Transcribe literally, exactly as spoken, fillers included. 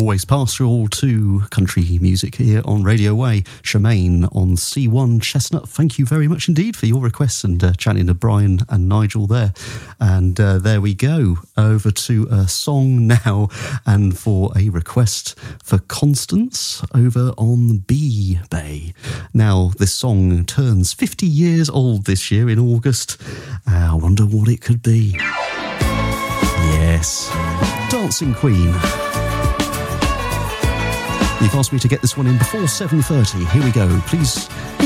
always pastoral to country music here on Radio Way. Shemaine on C one Chestnut, thank you very much indeed for your requests and uh, chatting to Brian and Nigel there. And uh, there we go, over to a song now, and for a request for Constance over on B Bay. Now, this song turns fifty years old this year in August. Uh, I wonder what it could be. Yes, Dancing Queen. You've asked me to get this one in before seven thirty. Here we go. Please